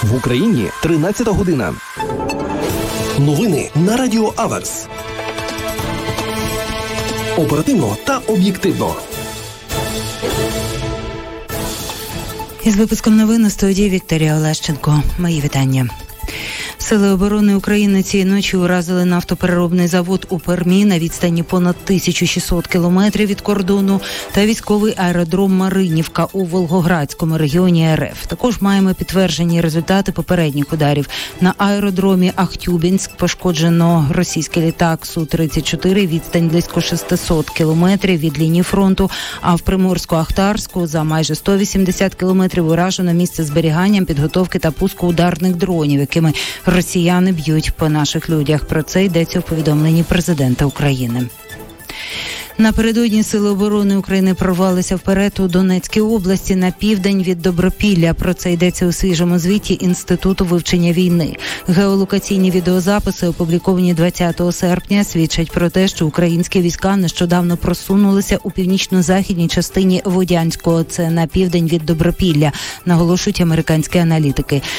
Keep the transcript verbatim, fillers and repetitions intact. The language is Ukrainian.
В Україні тринадцята година. Новини на Радіо Аверс. Оперативно та об'єктивно. Із випуском новин у студії Вікторія Олещенко. Мої вітання. Сили оборони України цієї ночі уразили нафтопереробний завод у Пермі на відстані понад тисяча шістсот кілометрів від кордону та військовий аеродром Маринівка у Волгоградському регіоні РФ. Також маємо підтверджені результати попередніх ударів. На аеродромі Ахтюбінськ пошкоджено російський літак Су тридцять чотири, відстань близько шістсот кілометрів від лінії фронту, а в Приморську-Ахтарську за майже сто вісімдесят кілометрів уражено місце зберігання, підготовки та пуску ударних дронів, якими росіяни б'ють по наших людях. Про це йдеться у повідомленні президента України. Напередодні Сили оборони України прорвалися вперед у Донецькій області на південь від Добропілля. Про це йдеться у свіжому звіті Інституту вивчення війни. Геолокаційні відеозаписи, опубліковані двадцятого серпня, свідчать про те, що українські війська нещодавно просунулися у північно-західній частині Водянського, це на південь від Добропілля, наголошують американські аналітики.